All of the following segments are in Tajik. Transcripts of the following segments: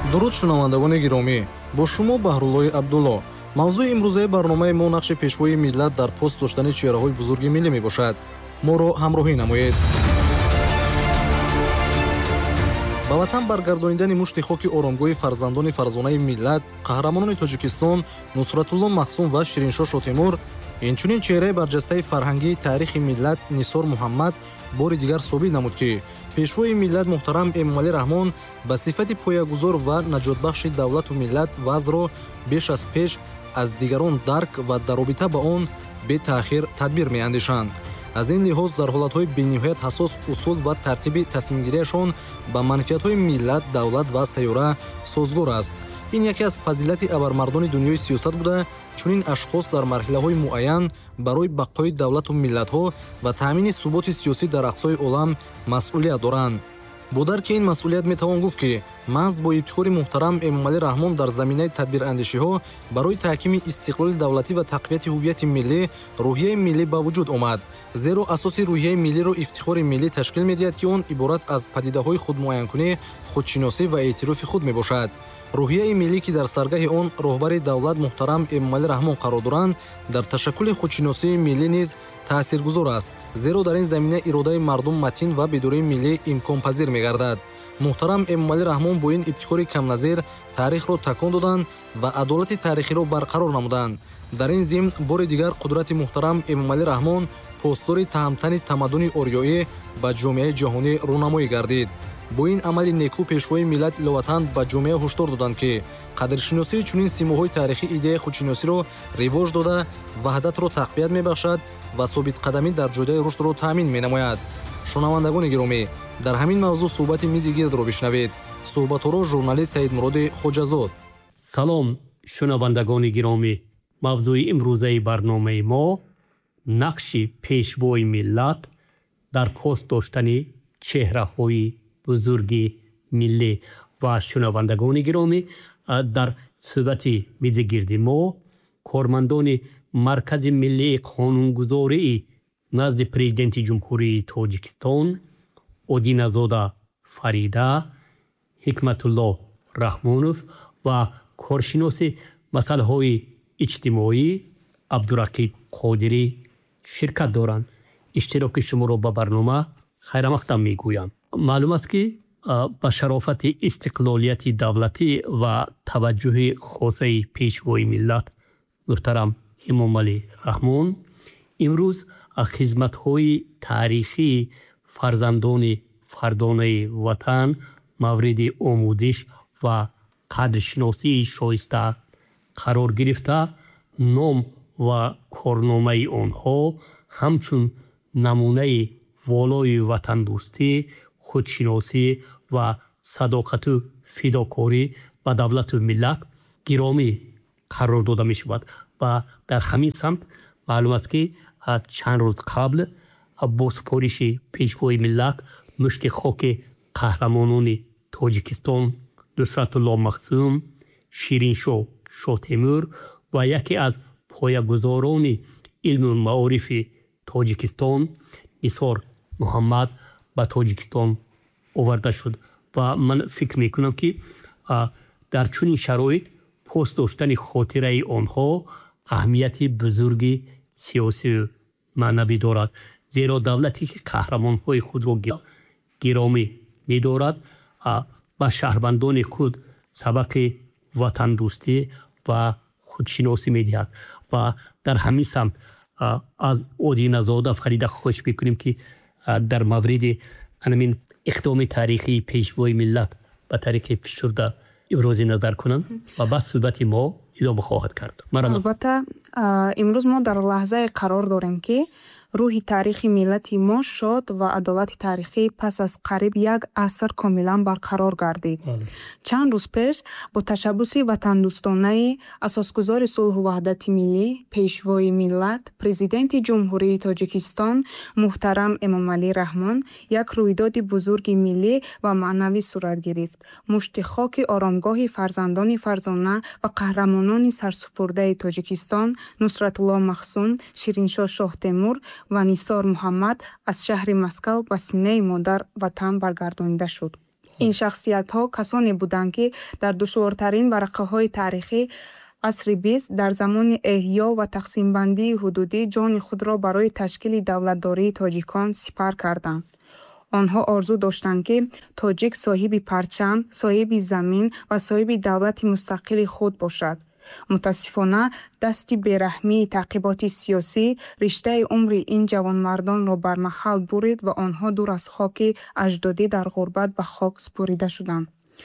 дуруд шунавандагони гиромӣ, бо шумо Баҳруллои Абдулло. мавзӯи имрӯзаи барномаи мо нақши пешвои миллат дар пост доштани чеҳраҳои бузурги миллӣ мебошад. моро ҳамроҳӣ намоед. ба ватан баргардонидани мушти хоки оромгоҳи фарзандони фарзонаи миллат, қаҳрамонони Тоҷикистон Нусратулло Махсум ва Шириншоҳ Шотемур, инчунин чеҳраи барҷастаи фарҳангии таърихи миллат Нисор Муҳаммад бори дигар собит намуд, ки пешвои миллат муҳтарам Эмомалӣ Раҳмон ба сифати поягузор ва наҷотбахши давлату миллат вазъро беш аз пеш аз дигарон дарк ва дар робита ба он бетаъхир тадбир меандешанд. аз ин лиҳоз дар ҳолатҳои бениҳоят ҳассос усул ва тартиби тасмимгирияшон ба манфиатҳои миллат, давлат ва сайёра созгор аст. ин яке аз фазилати абармардони дунёи сиёсат буда, чунин ашхос дар марҳилаҳои муайян барои бақои давлату миллатҳо ва таъмини суботи сиёсӣ дар ақсои олам масъулият доранд. бо дарки ин масъулият метавон гуфт, ки маҳз бо ибтикори муҳтарам Эмомалӣ Раҳмон дар заминаи тадбирандешиҳо барои таҳкими истиқлоли давлатӣ ва тақвияти ҳуввияти миллӣ рӯҳияи миллӣ ба вуҷуд омад. зеро асоси рӯҳияи миллиро ифтихори миллӣ ташкил медиҳад, ки он иборат аз падидаҳои худмуайянкунӣ, худшиносӣ ва эътирофи худ мебошад. рӯҳияи миллӣ, ки дар саргаҳи он роҳбари давлат муҳтарам Эмомалӣ Раҳмон қарор доранд, дар ташаккули худшиносии миллӣ низ таъсиргузор аст, зеро дар ин замина иродаи мардум матин ва бедории миллӣ имконпазир мегардад. муҳтарам Эмомалӣ Раҳмон бо ин ибтикори камназир таърихро такон доданд ва адолати таърихиро барқарор намуданд. дар ин зимн бори дигар қудрати муҳтарам Эмомалӣ Раҳмон постдори таҳмтани тамаддуни ориёӣ ба ҷомеаи ҷаҳонӣ рӯнамоӣ гардид. бо ин амали некӯ пешвои миллат иловатан ба ҷомеа ҳушдор доданд, ки қадршиносии чунин симоҳои таърихӣ идеяи худшиносиро ривоҷ дода, ваҳдатро тақвият мебахшад ва собитқадамӣ дар ҷойдаи рушдро таъмин менамояд. шунавандагони гиромӣ, дар ҳамин мавзӯъ суҳбати мизи гирдро бишнавед. суҳбатҳоро журналист Саидмуроди Хоҷазод. салом шунавандагони гиромӣ, мавзӯи имрӯзаи барномаи мо нақши пешвои миллат дар пост доштани чеҳраҳои бузурги миллӣ. ва шунавандагони гиромӣ, дар суҳбати мизи гирди мо кормандони маркази миллии қонунгузории назди президенти ҷумҳурии Тоҷикистон Одиназода Фарида, Ҳикматулло Раҳмонов ва коршиноси масъалаҳои иҷтимоӣ Абдурақиб Қодирӣ ширкат доранд. иштироки шуморо ба барнома хайрамақдам мегӯям. маълум аст, ки ба шарофати истиқлолияти давлатӣ ва таваҷҷӯҳи хосаи пешвои миллат муҳтарам Эмомалӣ Раҳмон имрӯз хизматҳои таърихии фарзандони фардонаи ватан мавриди омӯзиш ва қадршиносии шоиста қарор гирифта, ном ва корномаи онҳо ҳамчун намунаи волои ватандӯстӣ, худшиносӣ ва садоқату фидокорӣ ба давлату миллат гиромӣ қарор дода мешавад. ва дар ҳамин самт маълум аст, ки чанд рӯз қабл бо супориши пешвои миллат мушти хоки қаҳрамонони Тоҷикистон Нусратулло Махсум, Шириншоҳ Шотемур ва яке аз поягузорони илму маорифи Тоҷикистон Нисор Муҳаммад ба Тоҷикистон оварда шуд. ва ман фикр мекунам, ки дар чунин шароит пост доштани хотираи онҳо аҳамияти бузурги сиёсию маънавӣ дорад, зеро давлате ки қаҳрамонҳои худро гиромӣ медорад ба шаҳрвандони худ сабақи ватандӯстӣ ва худшиносӣ медиҳад. ва дар ҳамин самт аз Одиназода Фарида хоҳиш мекунем, ки дар мавриди анамин иқдоми таърихии пешвои миллат ба тариқи фишурда ибрози назар кунанд ва баъд суҳбати мо идома хоҳад кард. албатта имрӯз мо дар лаҳзае қарор дорем, ки рӯҳи таърихи миллати мо шод ва адолати таърихӣ пас аз қариб як аср комилан барқарор гардид. чанд рӯз пеш бо ташаббуси ватандӯстонаи асосгузори сулҳу ваҳдати миллӣ, пешвои миллат, президенти ҷумҳурии Тоҷикистон муҳтарам Эмомалӣ Раҳмон як рӯйдоди бузурги миллӣ ва маънавӣ сурат гирифт. мушти хоки оромгоҳи фарзандони фарзона ва қаҳрамонони сарсупурдаи Тоҷикистон Нусратулло Махсум, Шириншоҳ Шоҳтемур ва Нисор Муҳаммад аз шаҳри Москав ба синаи модар ватан баргардонида шуд. ин шахсиятҳо касоне буданд, ки дар душвортарин варақаҳои тарихӣ асри 20 дар замони эҳё ва тақсимбандии ҳудудӣ ҷони худро барои ташкили давлатдории тоҷикон сипар карданд. онҳо орзу доштанд, ки тоҷик соҳиби парчам, соҳиби замин ва соҳиби давлати мустақили худ бошад. мутаассифона дасти бераҳмии таъқиботи сиёсӣ риштаи умри ин ҷавонмардонро бармаҳал бурид ва онҳо дур аз хоки аҷдодӣ дар ғурбат ба хок супорида шуданд.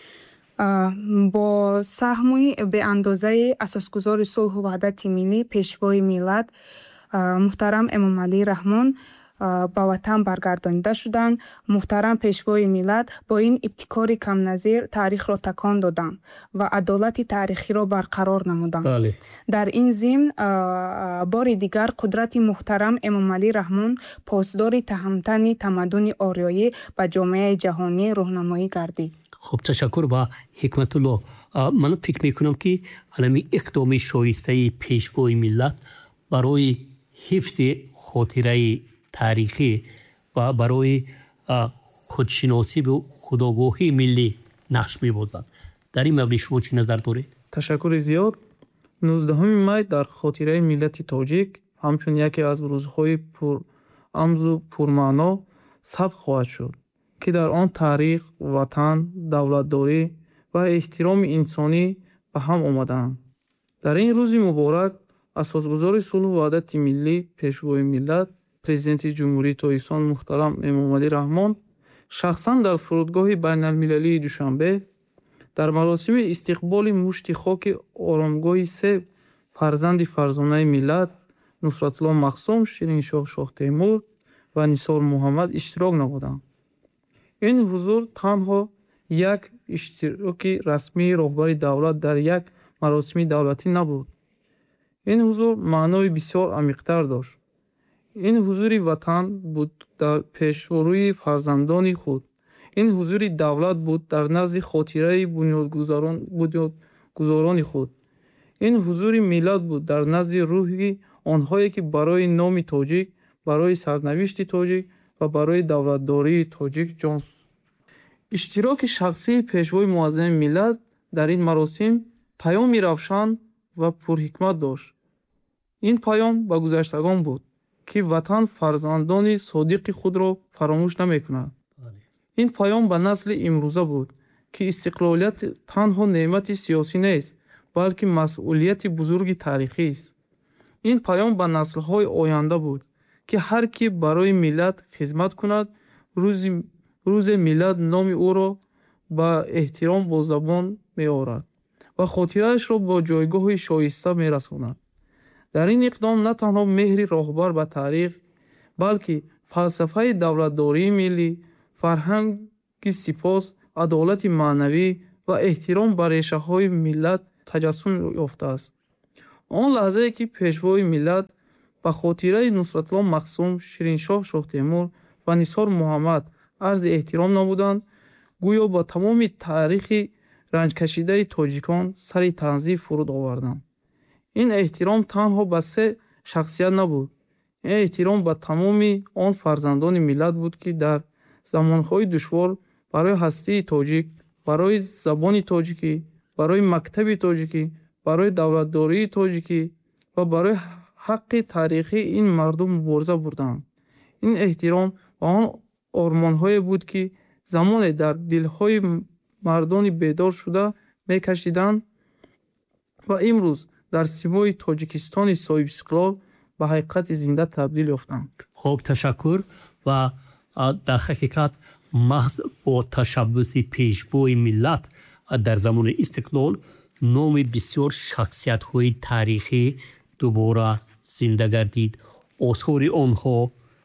бо саҳми беандозаи асосгузори сулҳу ваҳдати миллӣ, пешвои миллат муҳтарам Эмомалии Раҳмон ба ватан баргардонида шуданд. муҳтарам пешвои миллат бо ин ибтикори камназир таърихро такон доданд ва адолати таърихиро барқарор намуданд. дар ин зимн бори дигар қудрати муҳтарам Эмомалии Раҳмон посдори таҳмтани тамаддуни ориёӣ ба ҷомеаи ҷаҳонӣ роҳнамоӣ гардид. خب تشکر با حکمت الله. من فکر میکنم که علمی اقدام شایسته پیشوای ملت برای حفظ خاطره تاریخی و برای خودشناسی و خودآگاهی ملی نقش می‌بودند. در این مورد شما چی نظر دارید؟ تشکر زیاد. 19 می در خاطره ملت تاجیک همچون یکی از روزهای پر امز و پرمعنا ثبت خواهد شد که در آن تاریخ، وطن، دولتداری و احترام انسانی به هم آمدند. در این روز مبارک اساسگزار صلح و وحدت ملی پیشوای ملت پرزیدنت جمهوری تاجیکستان محترم امامعلی رحمان شخصا در فرودگاه بین المللی دوشنبه در مراسم استقبال مشت خاک آرامگاه سه فرزند فرزانه ملت نصرتالله مخزوم، شیرینشاه شاه تیمور و نثار محمد اشتراک نمودند. این حضور تنها یک اشتراک رسمی راهبر دولت در یک مراسم دولتی نبود. این حضور معنای بسیار عمیق‌تر داشت. این حضور وطن بود در پیشروی فرزندان خود. این حضور دولت بود در نزد خاطره بنیادگذاران خود. این حضور ملت بود در نزد روحی آنهایی که برای نام تاجیک، برای سرنوشت تاجیک و برای دولتداری تاجیک جان سوخت. اشتراک شخصی پیشوای معظم ملت در این مراسم پیامی روشن و پرحکمت داشت. این پیام به گذشتگان بود که وطن فرزندان صادق خود را فراموش نمی‌کند. این پیام به نسل امروزه بود که استقلالیت تنها نعمت سیاسی نیست، بلکه مسئولیت بزرگ تاریخی است. این پیام به نسل‌های آینده بود که هر کی برای ملت خدمت کند، روز ملت نام او را با احترام با زبان می‌آورد و خاطره‌اش را با جایگاه شایسته می‌رساند. در این اقدام نه تنها مهر راهبر به تاریخ، بلکه فلسفه دولتداری ملی، فرهنگ سپاس، عدالت معنوی و احترام به ریشه‌های ملت تجسم یافته است. آن لحظه که پیشوای ملت به خاطره نصرتالله مخزوم، شیرینشاه شاه تیمور و نثار محمد عرض احترام نمودند، گویا با تمام تاریخ رنج کشیده تاجیکان سر تنزیه فرود آوردند. این احترام تنها به سه شخصیت نبود. این احترام به تمام آن فرزندان ملت بود که در زمانهای دشوار برای هسته تاجیک، برای زبان تاجیکی، برای مکتب تاجیکی، برای دولتداری تاجیکی و برای حق تاریخی این مردم مبارزه بردند. این احترام و آن آرمان‌های بود که زمان در دل‌های مردان بیدار شده می‌کشیدند و امروز در سیمای تاجیکستان صاحب استقلال به حقیقت زنده تبدیل یافتند. خب تشکر و در حقیقت محض با تشبث پیشوای ملت در زمان استقلال نام بسیار شخصیت‌های تاریخی دوباره زنده گردید. آثار آنها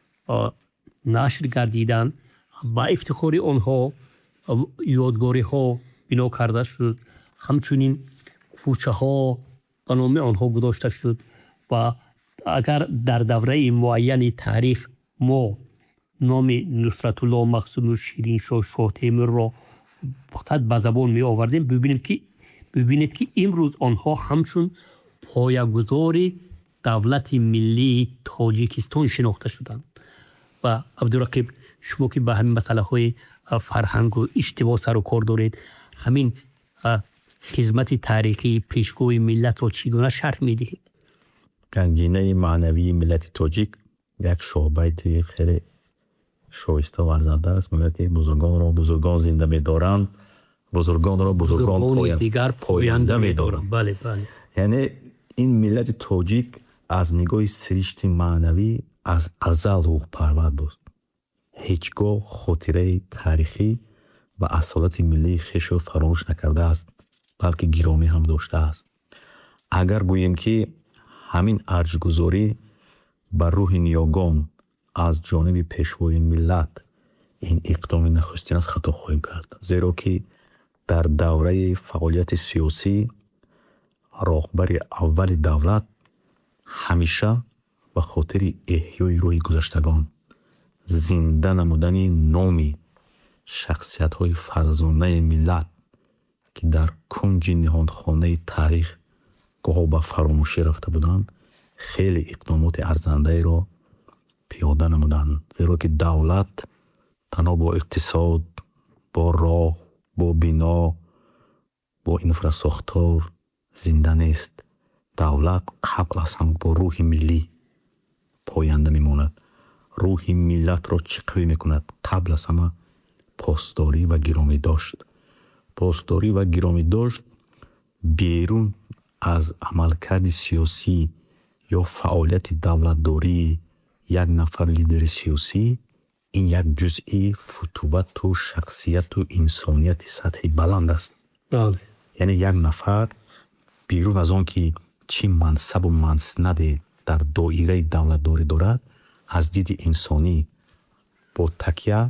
نشر گردیدند. با افتخار آنها یادگاری‌ها بنا کرده شد. همچنین کوچه‌ها به نام آنها گذاشته شد و اگر در دوره معین تاریخ ما نام نصرتالله مخزوم و شیرینشاه شاه تیمور را فقط به زبان می آوردیم، ببینید که امروز آنها همچون پایه‌گذار دولت ملی تاجیکستان شناخته شدند. و عبدالرقیب، شما که به همین مسئله های фарҳангу иҷтимоъ сару кор доред. ҳамин хизмати таърихии пешгоҳи миллатро чӣ гуна шарҳ медиҳед? гангинаи маънавии миллати тоҷик як шоҳбайти хеле шоиста ва арзанда аст. мегӯяд ки бузургонро бузургон зинда медоранд, бузургонро бузургон дигар поянда медоранд. бале бале. яъне ин миллати тоҷик аз нигоҳи сиришти маънавӣ аз азал рӯҳпарвар буд. ҳеҷ гоҳ хотираи таърихӣ ва асолати миллии хешро фаромӯш накардааст, балки гиромӣ ҳам доштааст. агар гӯем ки ҳамин арҷгузорӣ ба рӯҳи ниёгон аз ҷониби пешвои миллат ин иқдоми нахустин аст, хато хоҳем кард. зеро ки дар давраи фаъолияти сиёсӣ роҳбари аввали давлат ҳамеша ба хотири эҳёи рӯҳи гузаштагон, зинда намудани номи шахсиятҳои фарзонаи миллат ки дар кунҷи ниҳодхонаи таърих гоҳо ба фаромӯшӣ рафта буданд, хеле иқдомоти арзандаеро пиёда намуданд. зеро ки давлат танҳо бо иқтисод, бо роҳ, бо бино, бо инфрасохтор зинда нест. давлат қабл аз ҳам бо рӯҳи миллӣ поянда мемонад. рӯҳи миллатро чӣ қавӣ мекунад? қабл аз ҳама постдорӣ ва гиромидошт. постдорӣ ва гиромидошт берун аз амалкарди сиёсӣ ё фаъолияти давлатдории як нафар лидери сиёсӣ, ин як ҷузъи футувату шахсияту инсонияти сатҳи баланд аст. яъне як нафар берун аз он ки чӣ мансабу маснаде дар доираи давлатдорӣ дорад, аз диди инсонӣ бо такя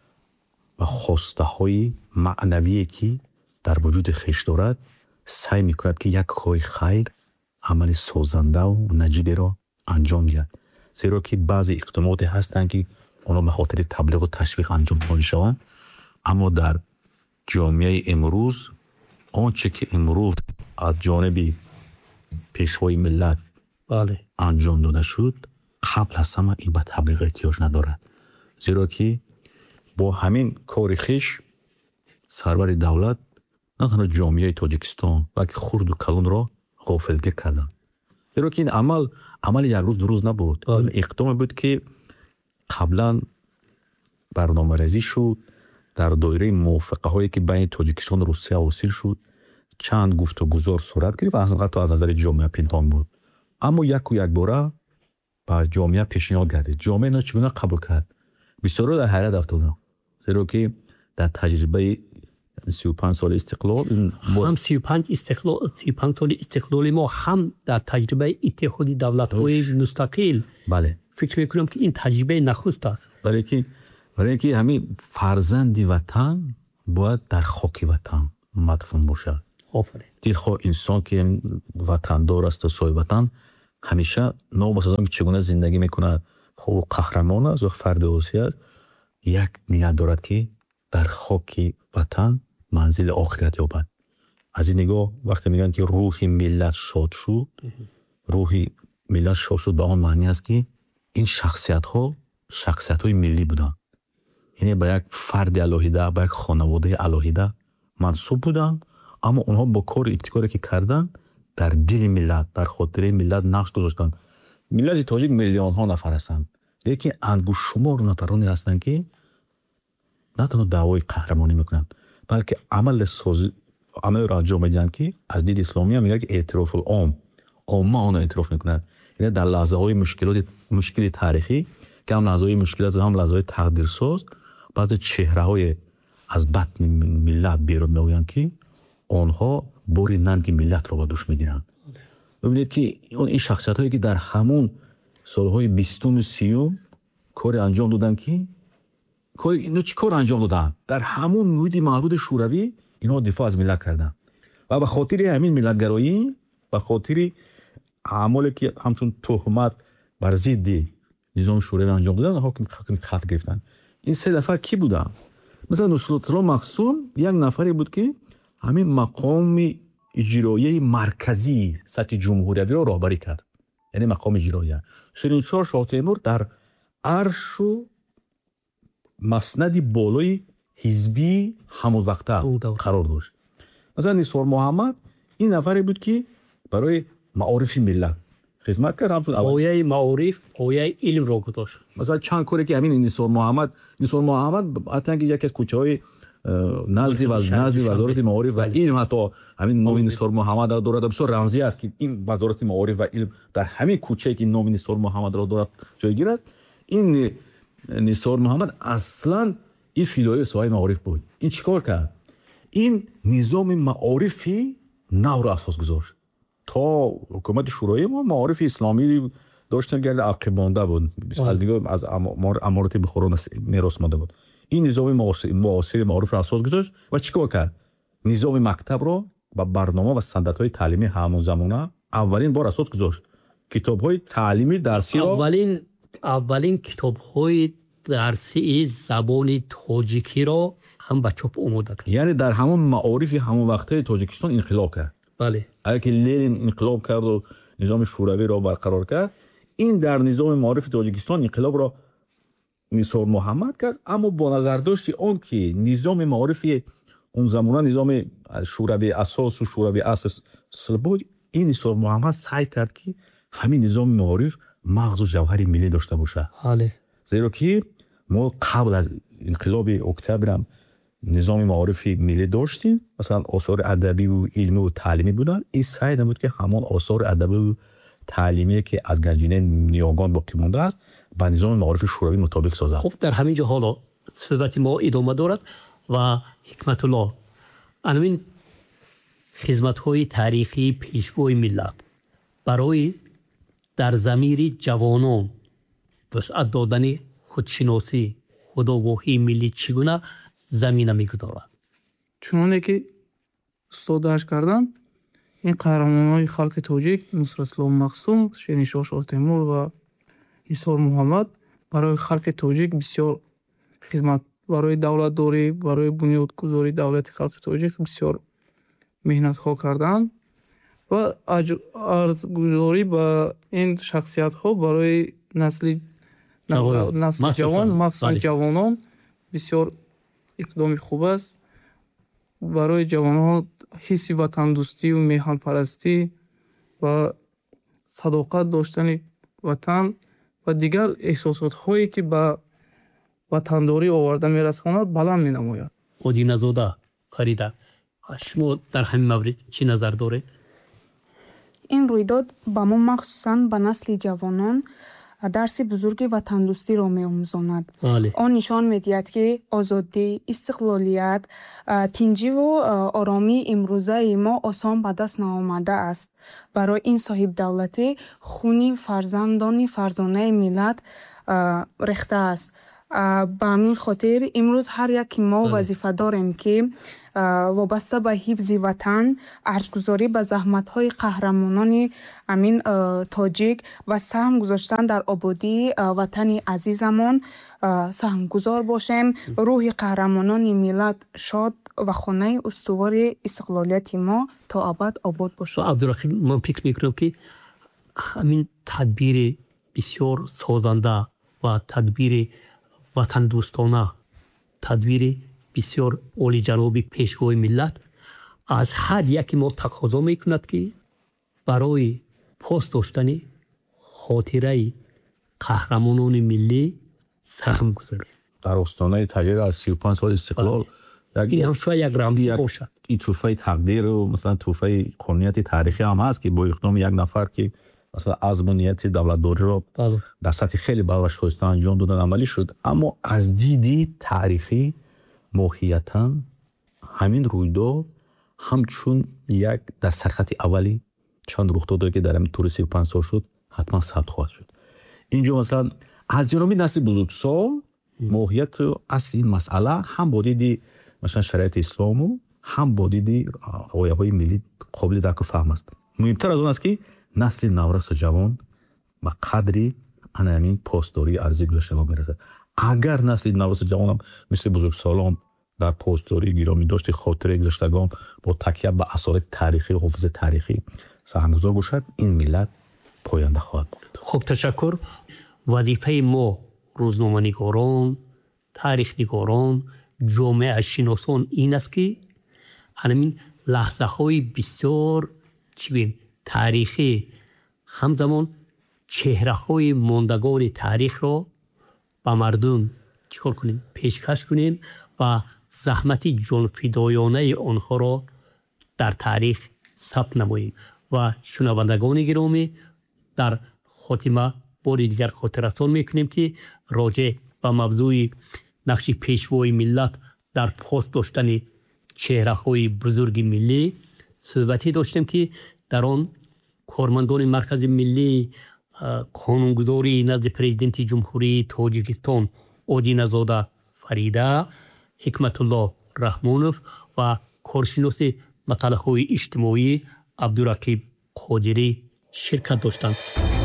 ба хостаҳои маънавие ки дар вуҷуди хеш дорад, сай мекунад ки як кори хайр, амали созандаву наҷиберо анҷом диҳад. зеро ки баъзе иқтидомоте ҳастанд ки онҳо ба хотири таблиғу ташвиқ анҷом дода мешаванд, аммо дар ҷомеаи имрӯз онче ки имрӯз аз ҷониби пешвои миллат анҷом дода шуд, қабл аз ҳама ин ба таблиғ эҳтиёҷ надорад. зеро ки бо ҳамин кори хиш сарвари давлат на танҳо ҷомеаи Тоҷикистон, балки хурду калонро ғофилгир карданд. зеро ки ин амали як рӯз ду рӯз набуд. ин иқдоме буд ки қаблан барномарезӣ шуд, дар доираи мувофиқаҳое ки байни Тоҷикистон ва Русия ҳосил шуд, чанд гуфтугузор сурат гирифт ва ҳатто аз назари ҷомеа пинҳон буд. аммо яку якбора ба ҷомеа пешниҳод гардид. ҷомеа ино чӣ гуна қабул кард? бисёро дар ҳайрат афтоданд. зеро ки дар таҷрибаи 35 соли истиқлол ҳам 35 соли истиқлоли мо ҳам дар таҷрибаи иттиҳоди давлатҳои мустақил фикр мекунам ки ин таҷрибаи нахуст аст. барои ки ҳамин фарзанди ватан бояд дар хоки ватан мадфун бошад. дилхоҳ инсон ки ватандор асту соҳиби ватан ҳамеша нобас аз он ки чӣ гуна зиндагӣ мекунад, хоҳ қаҳрамон аст ё фарди осӣ аст, як ният дорад ки дар хоки ватан манзили охират ёбад. аз ин нигоҳ вақте мегӯянд ки рӯҳи миллат шод шуд, рӯҳи миллат шод шуд ба он маънӣ аст ки ин шахсиятҳои миллӣ буданд. яъне ба як фарди алоҳида, ба як хонаводаи алоҳида мансуб буданд, аммо онҳо бо кори ибтикоре ки карданд дар дили миллат, дар хотираи миллат нақш гузоштанд. миллати тоҷик миллионҳо нафар ҳастанд, лекин ангушшумору нафароне ҳастанд ки на танҳо даъвои қаҳрамонӣ мекунанд, балки амалро анҷом медиҳанд ки аз диди исломӣ ҳам мегӯяд ки эътирофул ом, омма онро эътироф мекунад. яъне дар лаҳзаҳои мушкили таърихӣ ки ҳам лаҳзаҳои мушкил аст, ҳам лаҳзаҳои тақдирсоз, баъзе чеҳраҳое аз батни миллат берун меоянд ки онҳо бори нанги миллатро ба дӯш мегиранд. бибинед ки ин шахсиятҳое ки дар ҳамун солҳои 20-30 коре анҷом доданд ки чӣ кор анҷом доданд? Дар ҳамун муҳити маҳдуди шӯравӣ инҳо дифоъ аз миллат карданд ва ба хотири ҳамин миллатгароӣ, ба хотири аъмоле ки ҳамчун тӯҳмат бар зидди низоми шӯравӣ анҷом доданд, ҳокими халқ гирифтанд. ин се нафар кӣ буданд? масалан Нусратулло Махсум як нафаре буд ки ҳамин мақоми иҷроияи марказии сатҳи ҷумҳуриявиро роҳбарӣ кард, яъне мақоми иҷроия. Ширинчор Шоҳ Темур дар аршу маснади болои ҳизби ҳамонвақта қарор дошт. Масалан Нисор Муҳаммад ин нафаре буд, ки барои маорифи миллат хизмат кард. ҳамчун ояи маориф, ояи илмро гузошт. масалан чанд коре ки ҳамин Нисор Муҳаммад ҳатан ки яке аз кӯчаҳои назди вазорати маориф ва илм, ҳатто ҳамин номи Нисор Муҳаммадро дорад, бисёр рамзӣ аст, ки ин вазорати маориф ва илм дар ҳамин кӯчае ки номи Нисор Муҳаммадро дорад ҷойгир аст. ин Нисор Муҳаммад аслан ин фидои соҳаи маориф буд. ин чӣ кор кард? ин низоми маорифи навро асос гузошт. то ҳукумати шӯроӣ мо маорифи исломӣ доштем гарда ақибонда буд, аз аморати бухорон мерос монда буд. ин низоми муосири маорифро асос гузошт ва чӣ кор кард? низоми мактабро ба барнома ва стандартҳои таълимии ҳамонзамона аввалин бор асос гузошт. китобҳои таълимӣ дарсиро аввалин китобҳои дарсии забони тоҷикиро ҳам ба чоп омода кард. яъне дар ҳамон маорифи ҳамонвақтаи Тоҷикистон инқилоб кард. бале агар ки Ленин инқилоб карду низоми шӯравиро барқарор кард, ин дар низоми маорифи Тоҷикистон инқилобро Нисор Муҳаммад кард. аммо бо назардошти он ки низоми маорифи он замона низоми шӯрави асосу шӯрави асл буд, ин Нисор Муҳаммад саъй кард ки ҳамин низоми маориф мағзу ҷавҳари миллӣ дошта бошад. зеро ки мо қабл аз инқилоби октябрам низоми маорифи миллӣ доштем, масалан осори адабиву илмиву таълимӣ буданд. ин саъй намуд ки ҳамон осори адабиву таълимие ки аз ганҷинаи ниёгон боқӣ мондааст ба низоми маорифи шӯравӣ мутобиқ созад. хуб, дар ҳамин ҷо ҳоло суҳбати мо идома дорад ва ҳикматулло анмин хизматҳои таърихии пешвои миллат барои дар замири ҷавонон вусъат додани худшиносӣ, худовоҳии миллӣ чӣ гуна замина мегузорад? чуноне ки устодаш карданд, ин қаҳрамонони халқи тоҷик Нусратулло Мақсум, Шириншоҳ Шотемур ва Нисор Муҳаммад барои халқи тоҷик бисёр хизмат, барои давлатдорӣ, барои бунёдгузории давлати халқи тоҷик бисёр меҳнатҳо карданд ва арзгузорӣ ба ин шахсиятҳо барои насли ҷавон, махсусан ҷавонон бисёр иқдоми хуб аст. барои ҷавонҳо ҳисси ватандӯстию меҳанпарастӣ ва садоқат доштани ватан ва дигар эҳсосотҳое ки ба ватандорӣ оварда мерасонад баланд менамояд. одиназода Фарида, шумо дар ҳамин маврид чӣ назар доред? ин рӯйдод ба мо махсусан ба насли ҷавонон дарси бузурги ватандӯстиро меомӯзонад. Он нишон медиҳад, ки озодӣ, истиқлолият, тинҷиву оромии имрӯзаи мо осон ба даст наомадааст. барои ин соҳибдавлатӣ хуни фарзандони фарзонаи миллат рехтааст. ба ҳамин хотир имрӯз ҳар яки мо вазифа дорем, ки вобаста ба ҳифзи ватан, арзгузорӣ ба заҳматҳои қаҳрамонони амин тоҷик ва саҳм гузоштан дар ободии ватани азизамон саҳмгузор бошем. рӯҳи қаҳрамонони миллат шод ва хонаи устувори истиқлолияти мо то абад обод бошад. абдурақиб, ман фикр мекунам ки ҳамин тадбири бисёр созанда ва тадбири ватандӯстона, тадбири бисёр олиҷаноби пешвои миллат аз ҳар яки мо тақозо мекунад, ки барои пос доштани хотираи қаҳрамонони миллӣ саҳм гузорем. дар остонаи таҷриб аз 35 соли истиқлол ин ҳам шояд як рамзӣ бошад. ин тӯҳфаи тақдиру масалан тӯҳфаи қонунияти таърихӣ ҳам ҳаст, ки бо иқдоми як нафар ки масалан азму нияти давлатдориро дар сатҳи хеле баланд ва шоиста анҷом додан амалӣ шуд. аммо аз диди таърихӣ моҳиятан ҳамин рӯйдод ҳамчун як дар сархати аввали чанд рухдодое ки дар ҳамин тӯри 35 сол шуд ҳатман сабт хоҳад шуд. инҷо масалан аз ҷаноби насли бузургсол моҳияту асли ин масъала ҳам бо диди масалан шариати ислому ҳам бо диди ғояҳои миллӣ қобили дарку фаҳм аст. муҳимтар аз он аст ки насли наврасу ҷавон ба қадри ана ҳамин постдории арзӣ гузашта мерасад. агар насли наврасу ҷавонам мисли бузургсолон дар постдории гиромидошти хотираи гузаштагон бо такя ба асорати таърихӣ, ҳофизаи таърихӣ саҳмгузор бошад, ин миллат поянда хоҳад буд. хуб, ташаккур. вазифаи мо рӯзноманигорон, таърихнигорон, ҷомеашиносон ин аст ки ҳамин лаҳзаҳои бисёр таърихӣ ҳамзамон чеҳраҳои мондагони таърихро ба мардум чикор кунем пешкаш кунем ва заҳмати ҷонфидоёнаи онҳоро дар таърих сабт намоем. ва шунавандагони гиромӣ, дар хотима бори дигар хотиррасон мекунем ки роҷеъ ба мавзӯи нақши пешвои миллат дар пост доштани чеҳраҳои бузурги миллӣ суҳбатӣ доштем ки дар он кормандони маркази миллӣ, қонунгузорӣ назди президенти ҷумҳурии Тоҷикистон Одиназода Фарида, Ҳикматулло Раҳмонов ва коршиноси масъалаҳои иҷтимоӣ Абдурақиб Қодирӣ ширкат доштанд.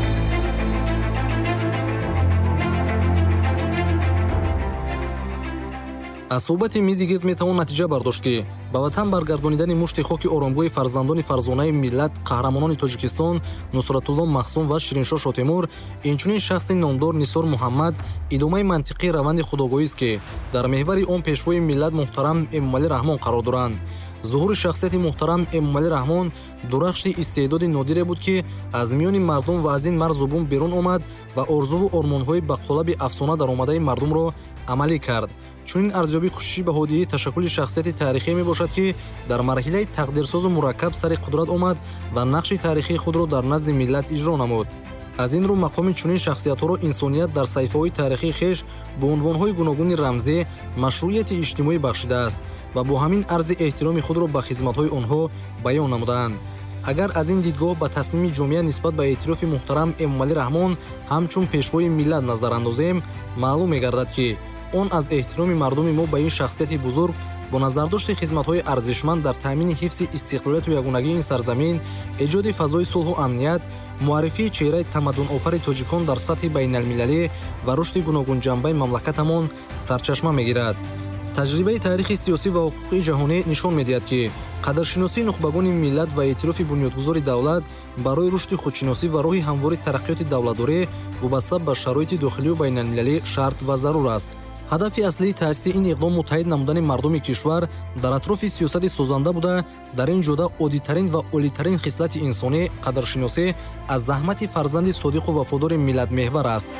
аз суҳбати мизи гирд метавон натиҷа бардошт ки ба ватан баргардонидани мушти хоки оромгоҳи фарзандони фарзонаи миллат қаҳрамонони Тоҷикистон Нусратулло Махсум ва Шириншо Шотемур, инчунин шахси номдор Нисор Муҳаммад идомаи мантиқии раванди худогоҳист ки дар меҳвари он пешвои миллат муҳтарам Эмомалӣ Раҳмон қарор доранд. зуҳури шахсияти муҳтарам Эмомалӣ Раҳмон дурахши истеъдоди нодире буд ки аз миёни мардум ва аз ин марз зубун берун омад ва орзуву ормонҳои ба қолаби афсона даромадаи мардумро амалӣ кард. чунин арзёбӣ кӯшиши баҳодиҳии ташаккули шахсияти таърихӣ мебошад ки дар марҳилаи тақдирсозу мураккаб сари қудрат омад ва нақши таърихии худро дар назди миллат иҷро намуд. аз ин рӯ мақоми чунин шахсиятҳоро инсоният дар саҳифаҳои таърихии хеш бо унвонҳои гуногуни рамзӣ машрӯъияти иҷтимоӣ бахшидааст ва бо ҳамин арзи эҳтироми худро ба хизматҳои онҳо баён намудаанд. агар аз ин дидгоҳ ба тасмими ҷомеа нисбат ба эътирофи муҳтарам Эмомалӣ Раҳмон ҳамчун пешвои миллат назар андозем, маълум мегардад ки он аз эҳтироми мардуми мо ба ин шахсияти бузург бо назардошти хизматҳои арзишманд дар таъмини ҳифзи истиқлолияту ягонагии ин сарзамин, эҷоди фазои сулҳу амният, муаррифии чеҳраи тамаддунофари тоҷикон дар сатҳи байналмилалӣ ва рушди гуногунҷанбаи мамлакатамон сарчашма мегирад. таҷрибаи таърихи сиёсӣ ва ҳуқуқии ҷаҳонӣ нишон медиҳад ки қадршиносии нухбагони миллат ва эътирофи бунёдгузори давлат барои рушди худшиносӣ ва роҳи ҳамвори тараққиёти давлатдорӣ вобаста ба шароити дохилию байналмилалӣ шарт ва зарур аст. ҳадафи аслии таъсиси ин иқдом муттаҳид намудани мардуми кишвар дар атрофи сиёсати созанда буда, дар ин ҷода оддитарин ва олитарин хислати инсонӣ қадршиносӣ аз заҳмати фарзанди содиқу вафодори миллатмеҳвар аст.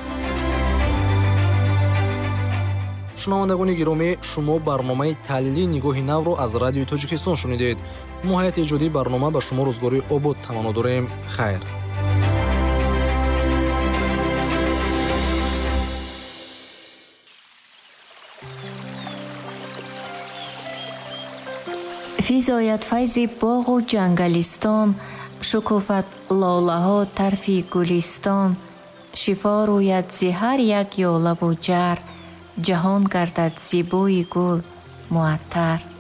шунавандагони гиромӣ, шумо барномаи таҳлилии нигоҳи навро аз Радиои Тоҷикистон шунидед. мо ҳайати эҷодии барнома ба шумо рӯзгори обод таманно дорем. хайр. физоят файзи боғу ҷангалистон, шукуфат лолаҳо тарфи гулистон, шифо рӯяд зи ҳар як ёлаву ҷар, ҷаҳон гардад зибои гул муаттар.